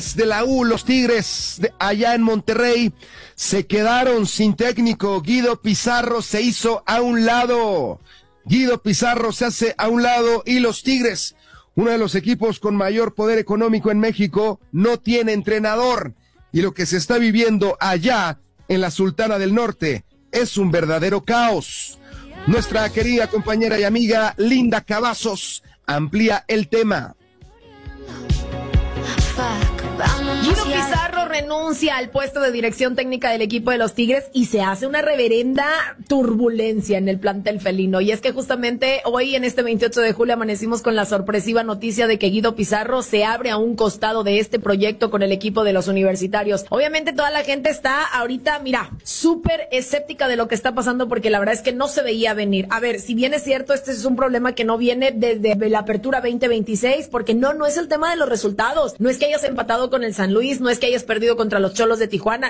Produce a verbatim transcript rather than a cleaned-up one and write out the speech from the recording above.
De la U, los Tigres de allá en Monterrey se quedaron sin técnico. Guido Pizarro se hizo a un lado. Guido Pizarro se hace a un lado y los Tigres, uno de los equipos con mayor poder económico en México, no tiene entrenador. Y lo que se está viviendo allá en la Sultana del Norte es un verdadero caos. Nuestra querida compañera y amiga Linda Cavazos amplía el tema. Guido Pizarro renuncia al puesto de dirección técnica del equipo de los Tigres y se hace una reverenda turbulencia en el plantel felino. Y es que justamente hoy, en este veintiocho de julio, amanecimos con la sorpresiva noticia de que Guido Pizarro se abre a un costado de este proyecto con el equipo de los universitarios. Obviamente toda la gente está ahorita, mira, súper escéptica de lo que está pasando, porque la verdad es que no se veía venir. A ver, si bien es cierto, este es un problema que no viene desde la apertura veinte veintiséis, porque no, no es el tema de los resultados. No es que hayas empatado con el San Luis, no es que hayas perdido contra los Cholos de Tijuana,